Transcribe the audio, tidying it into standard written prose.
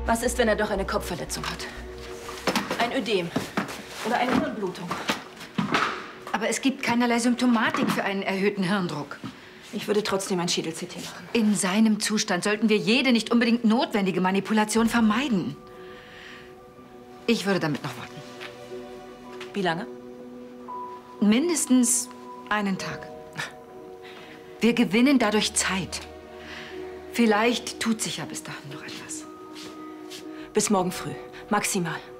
Was ist, wenn er doch eine Kopfverletzung hat? Ein Ödem oder eine Hirnblutung? Aber es gibt keinerlei Symptomatik für einen erhöhten Hirndruck. Ich würde trotzdem ein Schädel-CT machen. In seinem Zustand sollten wir jede nicht unbedingt notwendige Manipulation vermeiden. Ich würde damit noch warten. Wie lange? Mindestens einen Tag. Wir gewinnen dadurch Zeit. Vielleicht tut sich ja bis dahin noch etwas. Bis morgen früh. Maximal.